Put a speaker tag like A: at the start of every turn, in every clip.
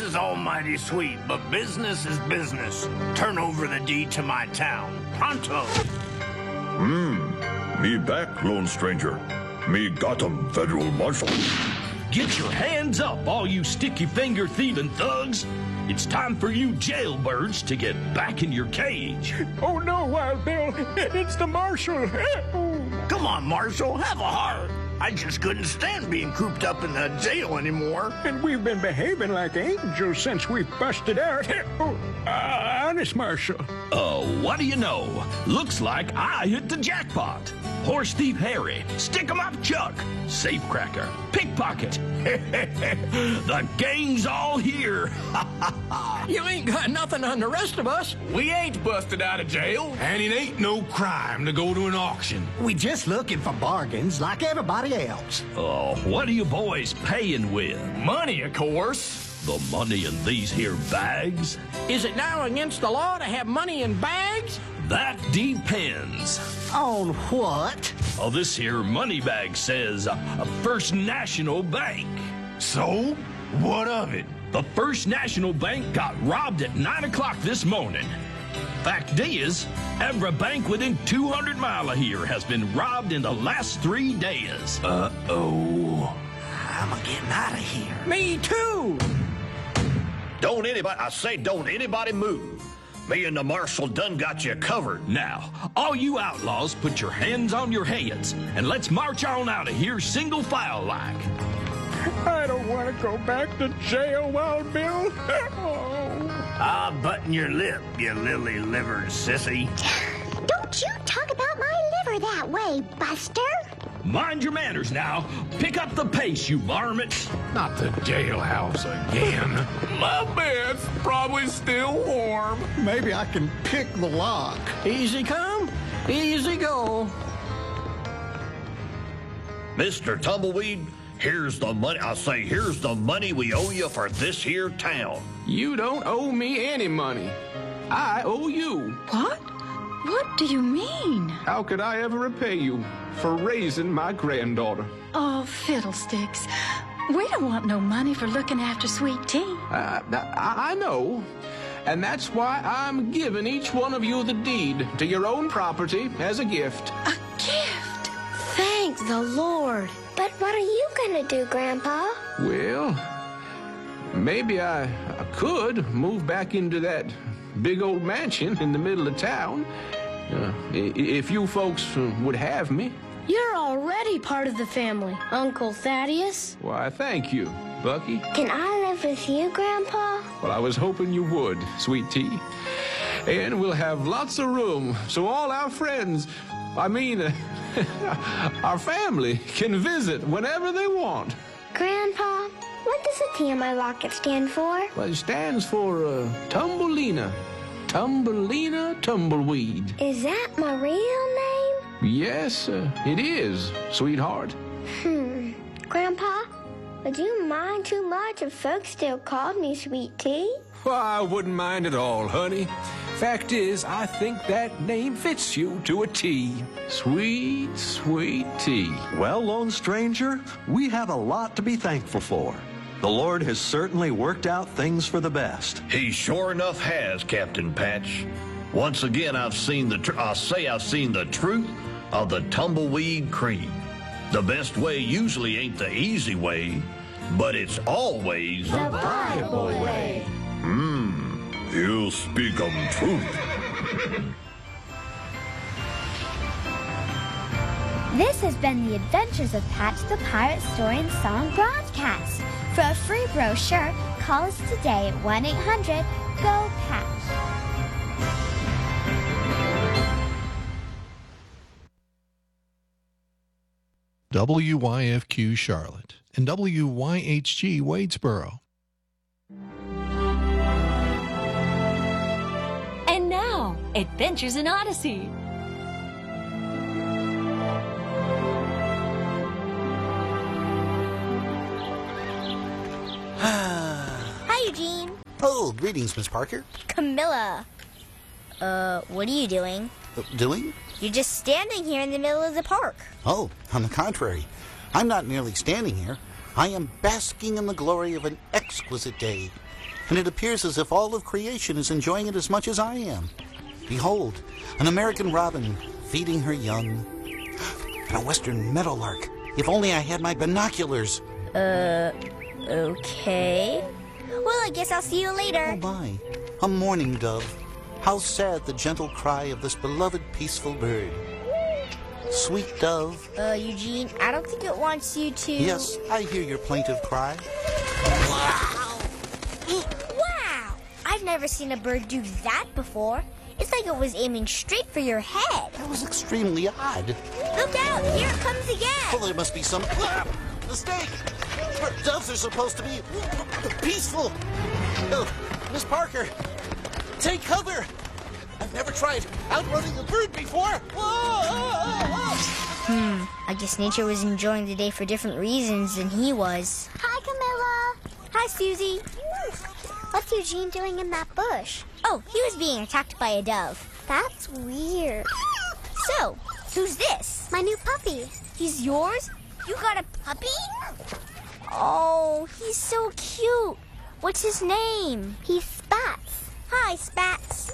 A: is all mighty sweet, but business is business. Turn over the deed to my town. Pronto.
B: Me back, Lone Stranger. Me got 'em, Federal Marshal.
C: Get your hands up, all you sticky-finger thieving thugs. It's time for you jailbirds to get back in your cage.
D: Oh, no, Wild Bill. It's the Marshal.
A: Come on, Marshal, have a heart. I just couldn't stand being cooped up in the jail anymore.
D: And we've been behaving like angels since we busted out. Honest, Marshal.
C: What do you know? Looks like I hit the jackpot. Horse Thief Harry, Stick 'em Up Chuck, Safecracker, Pickpocket. The gang's all here.
E: You ain't got nothing on the rest of us.
F: We ain't busted out of jail, and it ain't no crime to go to an auction.
G: We just looking for bargains like everybody else.
C: What are you boys paying with?
F: Money, of course.
C: The money in these here bags?
E: Is it now against the law to have money in bags?
C: That depends.
G: On what?
C: This here money bag says First National Bank.
F: So, what of it?
C: The First National Bank got robbed at 9 o'clock this morning. Fact is, every bank within 200 miles of here has been robbed in the last 3 days.
G: I'm getting out of here.
E: Me too.
B: Don't anybody move. Me and the Marshal done got you covered.
C: Now, all you outlaws, put your hands on your heads, and let's march on out of here single file like.
D: I don't want to go back to jail, Wild Bill.
A: Button your lip, you lily-livered sissy.
H: Don't you talk about my liver that way, Buster.
C: Mind your manners now. Pick up the pace, you varmints.
F: Not the jailhouse again. My bed's probably still warm.
G: Maybe I can pick the lock.
E: Easy come, easy go.
B: Mr. Tumbleweed, here's the money. Here's the money we owe you for this here town.
F: You don't owe me any money. I owe you.
I: What? What do you mean?
F: How could I ever repay you for raising my granddaughter?
I: Oh, fiddlesticks. We don't want no money for looking after Sweet Tea.
F: I know. And that's why I'm giving each one of you the deed to your own property as a gift.
I: A gift?
H: Thank the Lord. But what are you gonna do, Grandpa?
F: Well, maybe I could move back into that big old mansion in the middle of town. If you folks would have me.
H: You're already part of the family, Uncle Thaddeus.
F: Why, thank you, Bucky.
H: Can I live with you, Grandpa?
F: Well, I was hoping you would, Sweet Tea. And we'll have lots of room so all our friends, our family, can visit whenever they want.
H: Grandpa, what does the T on my locket stand for?
F: Well, it stands for Tumbelina. Tumbelina Tumbleweed.
H: Is that my real name?
F: Yes, it is, sweetheart.
H: Grandpa, would you mind too much if folks still called me Sweet Tea?
F: Well, I wouldn't mind at all, honey. Fact is, I think that name fits you to a T. Sweet, sweet tea.
J: Well, Lone Stranger, we have a lot to be thankful for. The Lord has certainly worked out things for the best.
B: He sure enough has, Captain Patch. Once again, I've seen the truth of the Tumbleweed Creed. The best way usually ain't the easy way, but it's always
H: the Bible way.
B: You speak truth.
K: This has been the Adventures of Patch the Pirate Story and Song broadcast. For a free brochure, call us today at 1-800-GO-PATCH.
L: WYFQ Charlotte and WYHG Wadesboro.
M: And now, Adventures in Odyssey.
K: Hi, Eugene.
G: Oh, greetings, Miss Parker.
K: Camilla. What are you doing?
G: Doing?
K: You're just standing here in the middle of the park.
G: Oh, on the contrary. I'm not merely standing here. I am basking in the glory of an exquisite day.
N: and it appears as if all of creation is enjoying it as much as I am. Behold, an American robin feeding her young, and a western meadowlark. If only I had my binoculars.
H: Okay. Well, I guess I'll see you later.
N: Oh, my. A mourning dove. How sad the gentle cry of this beloved peaceful bird. Sweet dove.
H: Eugene, I don't think it wants you to...
N: Yes, I hear your plaintive cry.
H: Wow! I've never seen a bird do that before. It's like it was aiming straight for your head.
N: That was extremely odd.
H: Look out! Here it comes again!
N: Well, there must be some mistake. Doves are supposed to be peaceful. Oh, Miss Parker, take cover. I've never tried outrunning a bird before. Whoa!
H: I guess nature was enjoying the day for different reasons than he was.
K: Hi, Camilla.
H: Hi, Susie.
K: What's Eugene doing in that bush?
H: Oh, he was being attacked by a dove.
K: That's weird.
H: So, who's this?
K: My new puppy.
H: He's yours? You got a puppy? Oh, he's so cute. What's his name?
K: He's Spats.
H: Hi, Spats.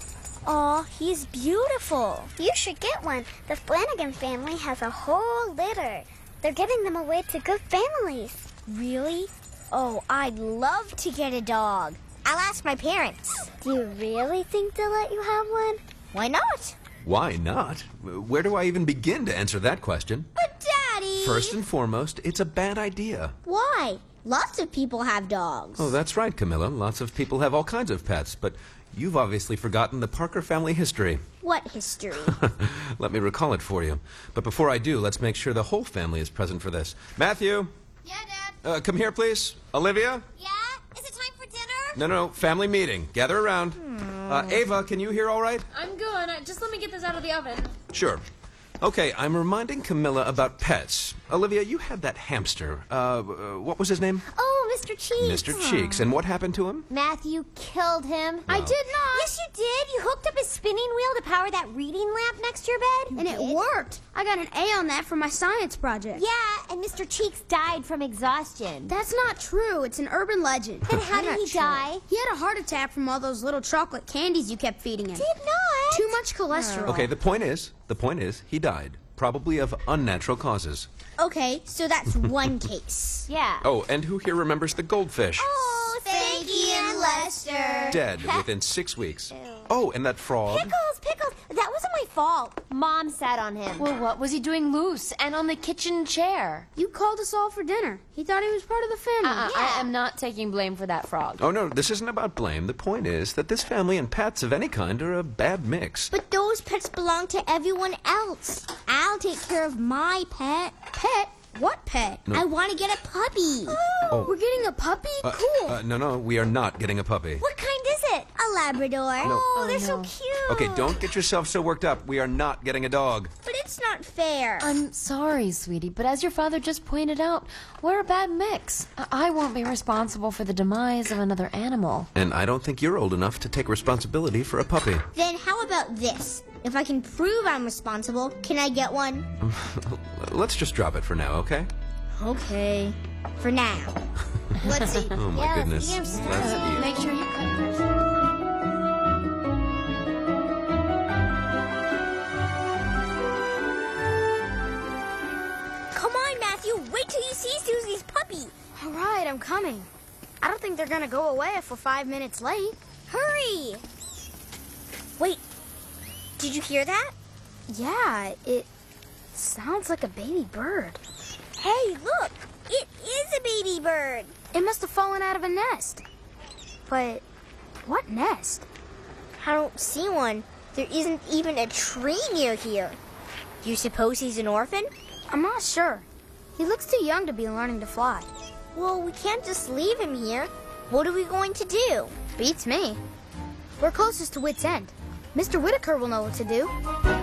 H: Oh, he's beautiful.
K: You should get one. The Flanagan family has a whole litter. They're giving them away to good families.
H: Really? Oh, I'd love to get a dog. I'll ask my parents.
K: Do you really think they'll let you have one?
H: Why not?
O: Why not? Where do I even begin to answer that question?
H: But, Daddy!
O: First and foremost, it's a bad idea.
H: Why? Lots of people have dogs.
O: Oh, that's right, Camilla. Lots of people have all kinds of pets, but you've obviously forgotten the Parker family history.
H: What history?
O: Let me recall it for you. But before I do, let's make sure the whole family is present for this. Matthew?
P: Yeah, Dad?
O: Come here, please. Olivia?
P: Yeah? Is it time for dinner?
O: No, family meeting. Gather around. Ava, can you hear all right?
P: I'm good. Just let me get this out of the oven.
O: Sure. Okay, I'm reminding Camilla about pets. Olivia, you had that hamster. What was his name?
K: Oh, Mr. Cheeks.
O: Mr. Cheeks. And what happened to him?
P: Matthew killed him.
K: I did not.
P: Yes, you did. You hooked up a spinning wheel to power that reading lamp next to your bed.
Q: And it worked. I got an A on that for my science project.
P: Yeah, and Mr. Cheeks died from exhaustion.
Q: That's not true. It's an urban legend.
P: Then how did he die?
Q: He had a heart attack from all those little chocolate candies you kept feeding him.
P: Did not.
Q: Too much cholesterol.
O: Okay, the point is, he died. Probably of unnatural causes.
H: Okay, so that's one case.
P: Yeah.
O: Oh, and who here remembers the goldfish?
H: Oh, thank you, and Lester.
O: Dead within 6 weeks. Oh, and that frog.
P: Pickles! That wasn't my fault. Mom sat on him. Well, what was he doing loose and on the kitchen chair?
Q: You called us all for dinner. He thought he was part of the family.
P: I am not taking blame for that frog.
O: Oh, no, this isn't about blame. The point is that this family and pets of any kind are a bad mix.
H: But those pets belong to everyone else. I'll take care of my pet.
Q: Pet? What pet?
O: No.
H: I want to get a puppy.
Q: Oh, we're getting a puppy? Cool.
O: No, we are not getting a puppy.
H: What kind is it? A Labrador.
O: No.
H: Oh, they're so cute.
O: Okay, don't get yourself so worked up. We are not getting a dog.
H: But it's not fair.
M: I'm sorry, sweetie, but as your father just pointed out, we're a bad mix. I won't be responsible for the demise of another animal.
O: And I don't think you're old enough to take responsibility for a puppy.
H: Then how about this? If I can prove I'm responsible, can I get one?
O: Let's just drop it for now, okay?
H: Okay. For now. Let's eat.
O: Oh, my goodness. Let's eat.
M: Make sure you cook first.
H: Come on, Matthew. Wait till you see Susie's puppy.
Q: All right, I'm coming. I don't think they're going to go away if we're 5 minutes late.
H: Hurry. Wait. Did you hear that?
Q: Yeah, it sounds like a baby bird.
H: Hey, look. It is a baby bird.
Q: It must have fallen out of a nest. But what nest?
H: I don't see one. There isn't even a tree near here. Do you suppose he's an orphan?
Q: I'm not sure. He looks too young to be learning to fly.
H: Well, we can't just leave him here. What are we going to do?
Q: Beats me. We're closest to Wits End. Mr. Whitaker will know what to do.